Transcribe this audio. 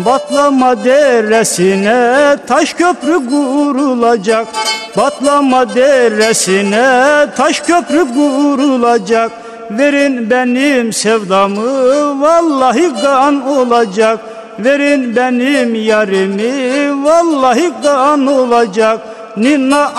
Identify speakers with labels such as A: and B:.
A: Batlama deresine taş köprü kurulacak. Batlama deresine taş köprü kurulacak. Verin benim sevdamı, vallahi kan olacak. Verin benim yarimi, vallahi kan olacak. Ninna